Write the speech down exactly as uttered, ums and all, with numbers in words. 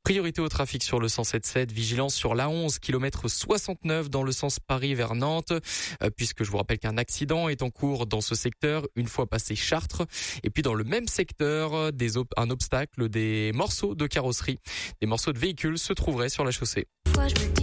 Priorité au trafic sur le cent sept sept, vigilance sur l'A onze, kilomètre soixante-neuf dans le sens Paris vers Nantes, euh, puisque je vous rappelle qu'un accident est en cours dans ce secteur une fois passé Chartres. Et puis dans le même secteur, des ob- un obstacle, des morceaux de carrosserie, des morceaux de véhicules se trouveraient sur la chaussée.